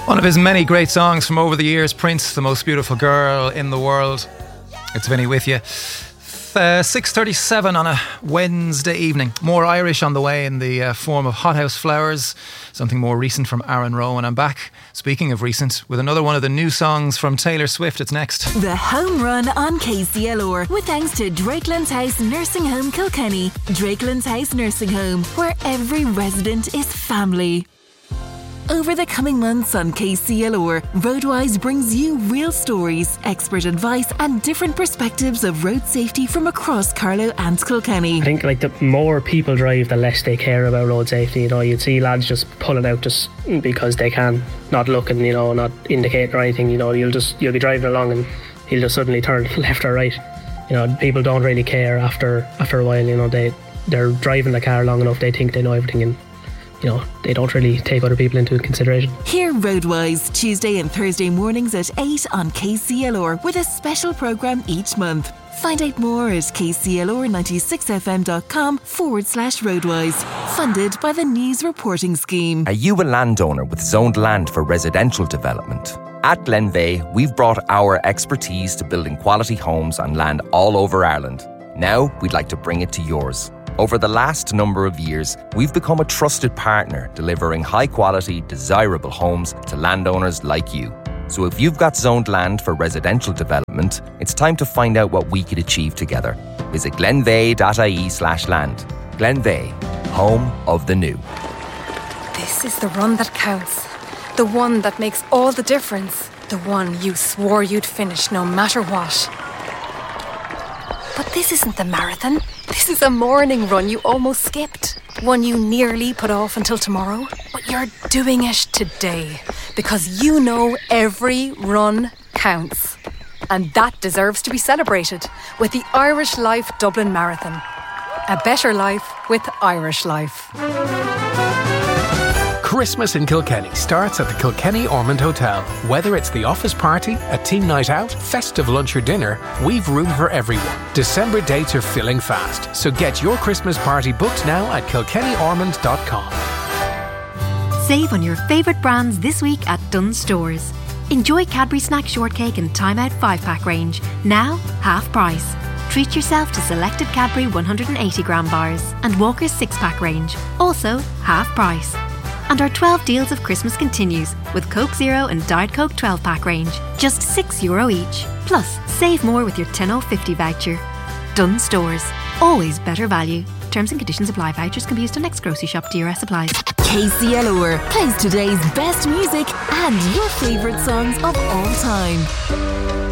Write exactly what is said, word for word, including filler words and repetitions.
One of his many great songs from over the years, Prince, The Most Beautiful Girl in the World. It's Vinny with you. Uh, six thirty-seven on a Wednesday evening. More Irish on the way in the uh, form of Hothouse Flowers, something more recent from Aaron Rowan. I'm back, speaking of recent, with another one of the new songs from Taylor Swift. It's next. The Home Run on K C L R, with thanks to Drakelands House Nursing Home Kilkenny. Drakelands House Nursing Home, where every resident is family. Over the coming months on K C L R, Roadwise brings you real stories, expert advice and different perspectives of road safety from across Carlow and Kilkenny. I think like the more people drive, the less they care about road safety. You know, you'd see lads just pulling out just because they can, not looking, you know, not indicating or anything. You know, you'll just you'll be driving along and he'll just suddenly turn left or right. You know, people don't really care after after a while. You know, they they're driving the car long enough, they think they know everything, and you know, they don't really take other people into consideration. Hear Roadwise Tuesday and Thursday mornings at eight on K C L R, with a special programme each month. Find out more at kclr ninety-six f m dot com forward slash Roadwise. Funded by the News Reporting Scheme. Are you a landowner with zoned land for residential development? At Glenveigh, we've brought our expertise to building quality homes on land all over Ireland. Now, we'd like to bring it to yours. Over the last number of years, we've become a trusted partner, delivering high-quality, desirable homes to landowners like you. So if you've got zoned land for residential development, it's time to find out what we could achieve together. Visit glenveigh.ie slash land. Glenveigh, home of the new. This is the run that counts. The one that makes all the difference. The one you swore you'd finish no matter what. But this isn't the marathon. This is a morning run you almost skipped. One you nearly put off until tomorrow. But you're doing it today. Because you know every run counts. And that deserves to be celebrated with the Irish Life Dublin Marathon. A better life with Irish Life. Christmas in Kilkenny starts at the Kilkenny Ormond Hotel. Whether it's the office party, a team night out, festive lunch or dinner, we've room for everyone. December dates are filling fast, so get your Christmas party booked now at kilkenny ormond dot com. Save on your favourite brands this week at Dunnes Stores. Enjoy Cadbury Snack Shortcake and Time Out five pack range, now half price. Treat yourself to selected Cadbury one hundred eighty gram bars and Walker's six pack range, also half price. And our twelve deals of Christmas continues with Coke Zero and Diet Coke twelve pack range, just six euro each. Plus, save more with your ten oh fifty voucher. Dunnes Stores, always better value. Terms and conditions apply. Vouchers can be used on next grocery shop. D R S applies. K C L R plays today's best music and your favourite songs of all time.